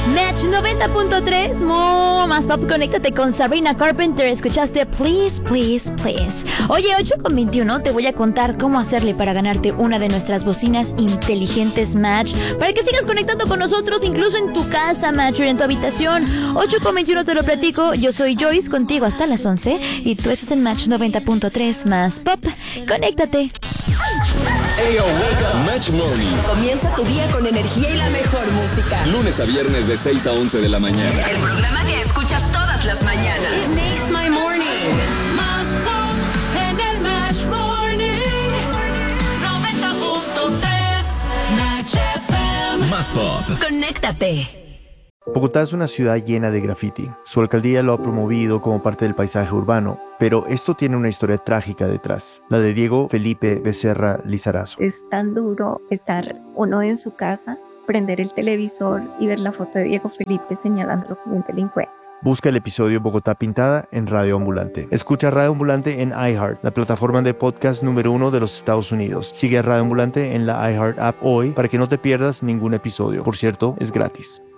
Match 90.3, más pop, conéctate con Sabrina Carpenter. Escuchaste Please, Please, Please. Oye, 8:21, te voy a contar cómo hacerle para ganarte una de nuestras bocinas inteligentes Match, para que sigas conectando con nosotros, incluso en tu casa, Match, o en tu habitación. 8:21 te lo platico. Yo soy Joyce, contigo hasta las 11, y tú estás en Match 90.3, más pop. Conéctate. Hey, yo, wake up. Match Morning. Comienza tu día con energía y la mejor música. Lunes a viernes de 6 a 11 de la mañana. El programa que escuchas todas las mañanas. It makes my morning. Más pop en el Match Morning. 90.3 Match FM. Más pop. Conéctate. Bogotá es una ciudad llena de graffiti. Su alcaldía lo ha promovido como parte del paisaje urbano, pero esto tiene una historia trágica detrás, la de Diego Felipe Becerra Lizarazo. Es tan duro estar uno en su casa, prender el televisor y ver la foto de Diego Felipe señalándolo como un delincuente. Busca el episodio Bogotá Pintada en Radio Ambulante. Escucha Radio Ambulante en iHeart, la plataforma de podcast número 1 de los Estados Unidos. Sigue a Radio Ambulante en la iHeart app hoy para que no te pierdas ningún episodio. Por cierto, es gratis.